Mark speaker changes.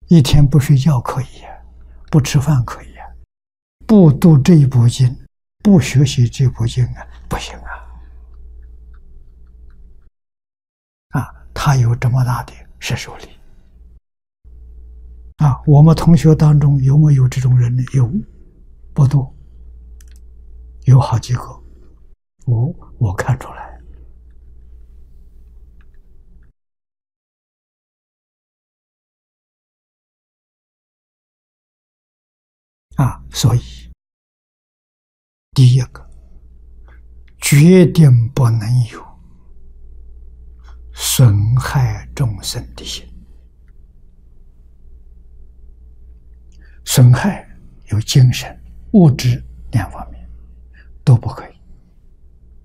Speaker 1: 一天不睡觉可以呀，不吃饭可以呀，不读这一部经，不学习这部经啊，不行他有这么大的摄受力我们同学当中有没有这种人呢？有，不多，有好几个，我看出来所以第一个决定不能有损害众生的心，损害有精神、物质两方面都不可以。